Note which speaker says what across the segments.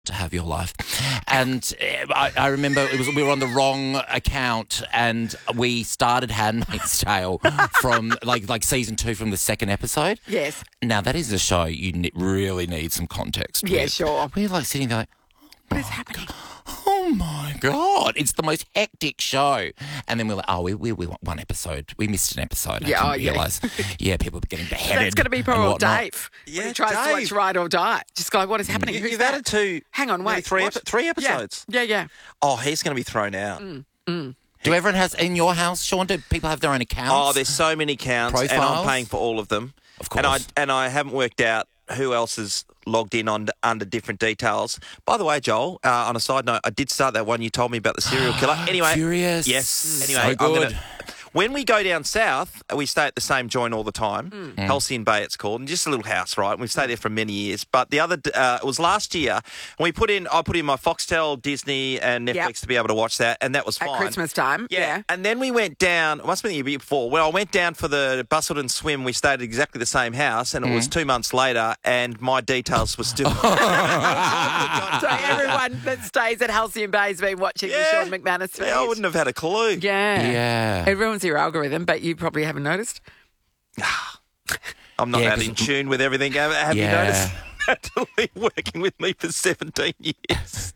Speaker 1: to have your life. And I remember we were on the wrong account and we started Handmaid's Tale from like season 2 from the second episode.
Speaker 2: Yes.
Speaker 1: Now, that is a show you really need some context
Speaker 2: Yeah,
Speaker 1: with.
Speaker 2: sure.
Speaker 1: We're like sitting there like,
Speaker 2: What is happening?
Speaker 1: oh my God, it's the most hectic show. And then we're like, we want one episode. We missed an episode.
Speaker 2: Yeah,
Speaker 1: I didn't realise. Yeah, people were getting beheaded.
Speaker 2: That's going to be poor
Speaker 1: and
Speaker 2: old
Speaker 1: whatnot.
Speaker 2: Dave.
Speaker 3: Yeah,
Speaker 2: when he tries to watch
Speaker 3: Dave.
Speaker 2: Ride or Die. Just go, what is happening? Who's
Speaker 3: You've
Speaker 2: that?
Speaker 3: added to
Speaker 2: Hang on, wait.
Speaker 3: three
Speaker 2: what?
Speaker 3: episodes.
Speaker 2: Yeah.
Speaker 3: Oh, he's going to be thrown out.
Speaker 2: Mm.
Speaker 1: Do everyone has, in your house, Sean, do people have their own accounts?
Speaker 3: Oh, there's so many counts, and
Speaker 1: Profiles?
Speaker 3: I'm paying for all of them.
Speaker 1: Of course.
Speaker 3: And I haven't worked out who else is logged in under different details. By the way, Joel, on a side note, I did start that one you told me about the serial killer. Anyway,
Speaker 1: Furious.
Speaker 3: Yes.
Speaker 1: So
Speaker 3: Anyway,
Speaker 1: good.
Speaker 3: when we go down south, we stay at the same joint all the time. Halcyon Bay, it's called, and just a little house, right? We've stayed there for many years. But the other, it was last year, and I put in my Foxtel, Disney, and Netflix
Speaker 2: Yep.
Speaker 3: to be able to watch that, and that was
Speaker 2: At
Speaker 3: fine.
Speaker 2: Christmas time. Yeah.
Speaker 3: And then we went down, it must have been the year before, when I went down for the Busselton swim, we stayed at exactly the same house, and it was 2 months later, and my details were still...
Speaker 2: So everyone that stays at Halcyon Bay has been watching the Sean McManus feed.
Speaker 3: Yeah, I wouldn't have had a clue.
Speaker 2: Yeah. It ruins your algorithm, but you probably haven't noticed.
Speaker 3: I'm not
Speaker 1: Yeah,
Speaker 3: that
Speaker 1: 'cause-
Speaker 3: in tune with everything. Have you
Speaker 1: Yeah.
Speaker 3: noticed? Been working with me for 17 years.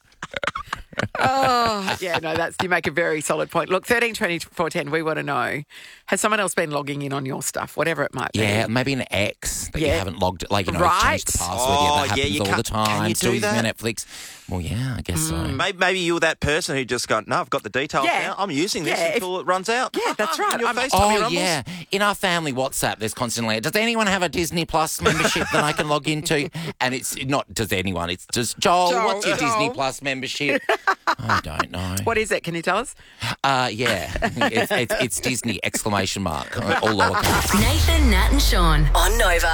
Speaker 2: Oh, yeah, no, you make a very solid point. Look, 13 24 10, we want to know, has someone else been logging in on your stuff, whatever it might be?
Speaker 1: Yeah, maybe an ex that you
Speaker 2: Yeah.
Speaker 1: haven't logged, changed the
Speaker 2: Right.
Speaker 1: password
Speaker 3: Oh,
Speaker 1: yet. That
Speaker 3: yeah,
Speaker 1: happens
Speaker 3: you
Speaker 1: all the
Speaker 3: can't-
Speaker 1: time.
Speaker 3: can you
Speaker 1: Still
Speaker 3: do
Speaker 1: using
Speaker 3: that?
Speaker 1: your Netflix. Well, yeah, I guess so.
Speaker 3: Maybe you're that person who just gone, no, I've got the details
Speaker 2: Yeah.
Speaker 3: now. I'm using this
Speaker 2: Yeah,
Speaker 3: until it runs out.
Speaker 2: Yeah, that's right.
Speaker 3: In your
Speaker 2: I'm-
Speaker 3: FaceTime,
Speaker 1: Oh,
Speaker 3: your rumbles.
Speaker 1: yeah. In our family WhatsApp, there's constantly, does anyone have a Disney Plus membership that I can log into? And it's not does anyone, it's just, Joel, what's your Disney
Speaker 2: Joel.
Speaker 1: Plus membership? I don't know.
Speaker 2: What is it? Can you tell us?
Speaker 1: Yeah, it's Disney, exclamation mark, all lowercase.
Speaker 4: Nathan, Nat and Sean on Nova.